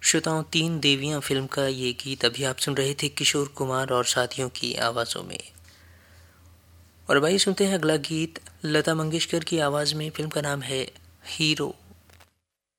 श्रोताओं, तीन देवियां फिल्म का ये गीत अभी आप सुन रहे थे किशोर कुमार और साथियों की आवाज़ों में। और अब आइए सुनते हैं अगला गीत लता मंगेशकर की आवाज़ में। फिल्म का नाम है हीरो।